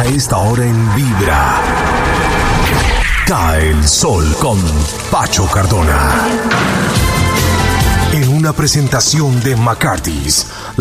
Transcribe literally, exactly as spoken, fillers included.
A esta hora en Vibra, Cae el Sol con Pacho Cardona. En una presentación de McCarthy's,